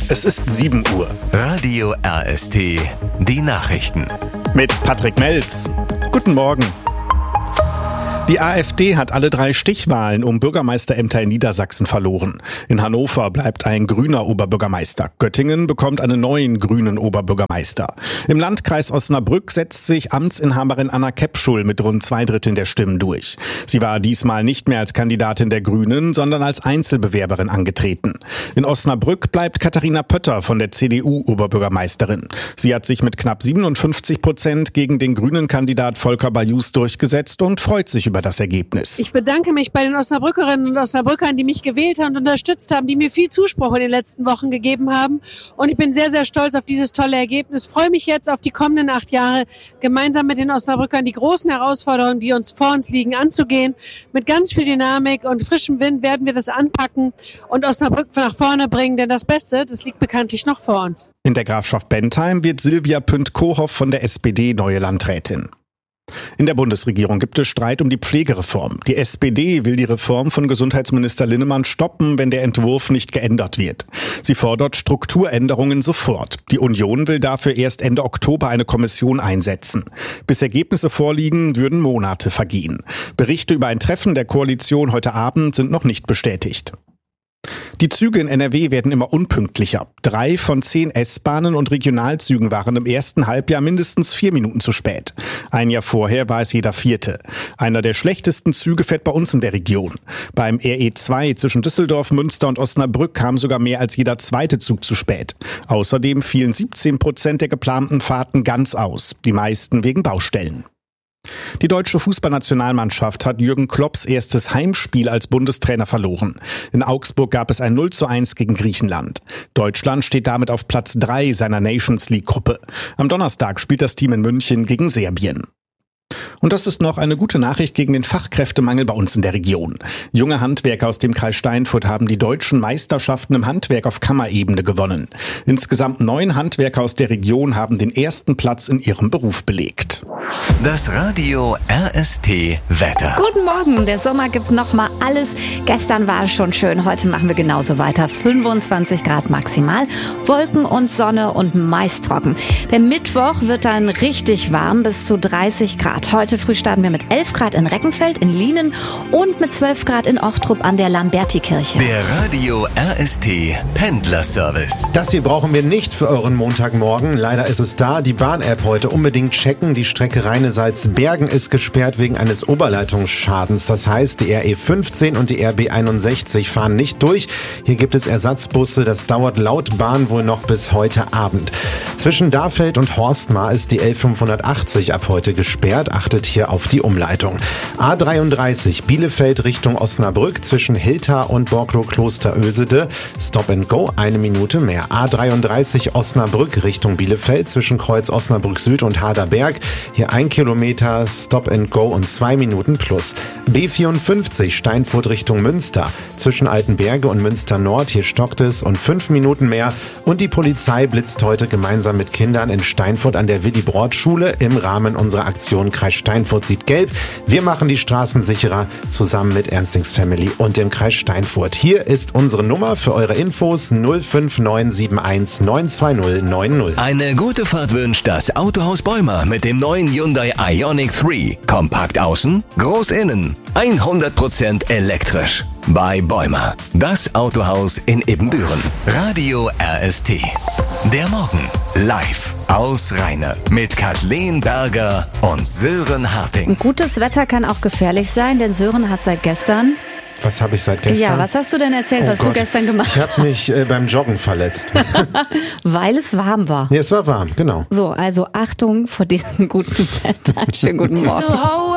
Es ist 7 Uhr. Radio RST, die Nachrichten. Mit Patrick Melz. Guten Morgen. Die AfD hat alle 3 Stichwahlen um Bürgermeisterämter in Niedersachsen verloren. In Hannover bleibt ein grüner Oberbürgermeister. Göttingen bekommt einen neuen grünen Oberbürgermeister. Im Landkreis Osnabrück setzt sich Amtsinhaberin Anna Kepschul mit rund 2/3 der Stimmen durch. Sie war diesmal nicht mehr als Kandidatin der Grünen, sondern als Einzelbewerberin angetreten. In Osnabrück bleibt Katharina Pötter von der CDU Oberbürgermeisterin. Sie hat sich mit knapp 57% gegen den grünen Kandidat Volker Bajus durchgesetzt und freut sich über das Ergebnis. Ich bedanke mich bei den Osnabrückerinnen und Osnabrückern, die mich gewählt haben und unterstützt haben, die mir viel Zuspruch in den letzten Wochen gegeben haben. Und ich bin sehr, sehr stolz auf dieses tolle Ergebnis. Freue mich jetzt auf die kommenden 8 Jahre, gemeinsam mit den Osnabrückern die großen Herausforderungen, die vor uns liegen, anzugehen. Mit ganz viel Dynamik und frischem Wind werden wir das anpacken und Osnabrück nach vorne bringen, denn das Beste, das liegt bekanntlich noch vor uns. In der Grafschaft Bentheim wird Silvia Pünd-Kohoff von der SPD neue Landrätin. In der Bundesregierung gibt es Streit um die Pflegereform. Die SPD will die Reform von Gesundheitsminister Linnemann stoppen, wenn der Entwurf nicht geändert wird. Sie fordert Strukturänderungen sofort. Die Union will dafür erst Ende Oktober eine Kommission einsetzen. Bis Ergebnisse vorliegen, würden Monate vergehen. Berichte über ein Treffen der Koalition heute Abend sind noch nicht bestätigt. Die Züge in NRW werden immer unpünktlicher. 3 von 10 S-Bahnen und Regionalzügen waren im ersten Halbjahr mindestens 4 Minuten zu spät. Ein Jahr vorher war es jeder 4. Einer der schlechtesten Züge fährt bei uns in der Region. Beim RE2 zwischen Düsseldorf, Münster und Osnabrück kam sogar mehr als jeder 2. Zug zu spät. Außerdem fielen 17% der geplanten Fahrten ganz aus, die meisten wegen Baustellen. Die deutsche Fußballnationalmannschaft hat Jürgen Klopps erstes Heimspiel als Bundestrainer verloren. In Augsburg gab es ein 0:1 gegen Griechenland. Deutschland steht damit auf Platz 3 seiner Nations League-Gruppe. Am Donnerstag spielt das Team in München gegen Serbien. Und das ist noch eine gute Nachricht gegen den Fachkräftemangel bei uns in der Region. Junge Handwerker aus dem Kreis Steinfurt haben die deutschen Meisterschaften im Handwerk auf Kammerebene gewonnen. Insgesamt 9 Handwerker aus der Region haben den ersten Platz in ihrem Beruf belegt. Das Radio RST Wetter. Guten Morgen, der Sommer gibt nochmal alles. Gestern war es schon schön, heute machen wir genauso weiter. 25 Grad maximal, Wolken und Sonne und meist trocken. Der Mittwoch wird dann richtig warm, bis zu 30 Grad. Heute früh starten wir mit 11 Grad in Reckenfeld, in Lienen und mit 12 Grad in Ochtrup an der Lamberti-Kirche. Der Radio RST Pendlerservice. Das hier brauchen wir nicht für euren Montagmorgen. Leider ist es da. Die Bahn-App heute unbedingt checken. Die Strecke Rheine-Salzbergen ist gesperrt wegen eines Oberleitungsschadens. Das heißt, die RE15 und die RB61 fahren nicht durch. Hier gibt es Ersatzbusse. Das dauert laut Bahn wohl noch bis heute Abend. Zwischen Dahfeld und Horstmar ist die L580 ab heute gesperrt. Achtet hier auf die Umleitung. A33 Bielefeld Richtung Osnabrück zwischen Hilta und Borklow-Kloster-Ösede. Stop and Go, 1 Minute mehr. A33 Osnabrück Richtung Bielefeld zwischen Kreuz Osnabrück Süd und Haderberg. Hier 1 Kilometer Stop and Go und 2 Minuten plus. B54 Steinfurt Richtung Münster zwischen Altenberge und Münster Nord. Hier stockt es und 5 Minuten mehr. Und die Polizei blitzt heute gemeinsam mit Kindern in Steinfurt an der Willy-Brandt-Schule im Rahmen unserer Aktion Kreis Steinfurt sieht gelb. Wir machen die Straßen sicherer zusammen mit Ernstings Family und dem Kreis Steinfurt. Hier ist unsere Nummer für eure Infos 05971 920 90. Eine gute Fahrt wünscht das Autohaus Bäumer mit dem neuen Hyundai Ioniq 3. Kompakt außen, groß innen, 100% elektrisch. Bei Bäumer, das Autohaus in Ibbenbüren. Radio RST. Der Morgen live aus Rheine mit Kathleen Berger und Sören Harting. Gutes Wetter kann auch gefährlich sein, denn Sören hat seit gestern... Was habe ich seit gestern? Ja, was hast du denn erzählt, was du gestern gemacht hast? Ich habe mich beim Joggen verletzt. Weil es warm war. Ja, es war warm, genau. So, also Achtung vor diesem guten Wetter. Schönen guten Morgen.